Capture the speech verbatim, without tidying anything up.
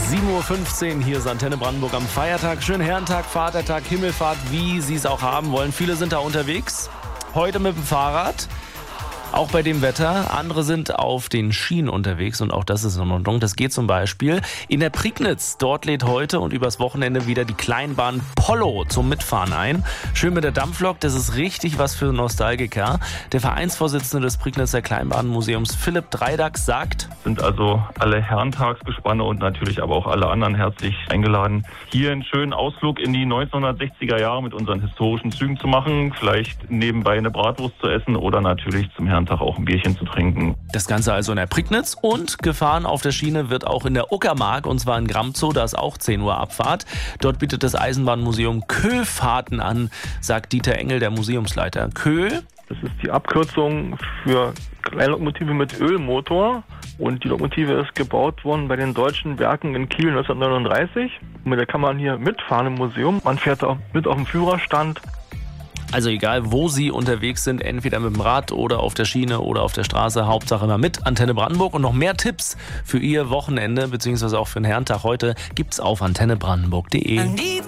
sieben Uhr fünfzehn, hier ist Antenne Brandenburg am Feiertag. Schönen Herrentag, Vatertag, Himmelfahrt, wie Sie es auch haben wollen. Viele sind da unterwegs, heute mit dem Fahrrad, auch bei dem Wetter. Andere sind auf den Schienen unterwegs und auch das ist in Ordnung. Das geht zum Beispiel in der Prignitz. Dort lädt heute und übers Wochenende wieder die Kleinbahn Pollo zum Mitfahren ein. Schön mit der Dampflok, das ist richtig was für Nostalgiker. Der Vereinsvorsitzende des Prignitzer Kleinbahnmuseums, Philipp Dreidax, sagt: Sind also alle Herrentagsgespanne und natürlich aber auch alle anderen herzlich eingeladen, hier einen schönen Ausflug in die neunzehnhundertsechziger Jahre mit unseren historischen Zügen zu machen. Vielleicht nebenbei eine Bratwurst zu essen oder natürlich zum Herrentag auch ein Bierchen zu trinken. Das Ganze also in der Prignitz und gefahren auf der Schiene wird auch in der Uckermark und zwar in Gramzow, da ist auch zehn Uhr Abfahrt. Dort bietet das Eisenbahnmuseum Kö Fahrten an, sagt Dieter Engel, der Museumsleiter. Kö? Das ist die Abkürzung für Kleinlokomotive mit Ölmotor und die Lokomotive ist gebaut worden bei den deutschen Werken in Kiel neunzehnhundertneununddreißig. Und mit der kann man hier mitfahren im Museum. Man fährt auch mit auf dem Führerstand. Also egal, wo Sie unterwegs sind, entweder mit dem Rad oder auf der Schiene oder auf der Straße, Hauptsache immer mit Antenne Brandenburg. Und noch mehr Tipps für Ihr Wochenende, beziehungsweise auch für den Herrentag heute, gibt's auf antenne brandenburg punkt de.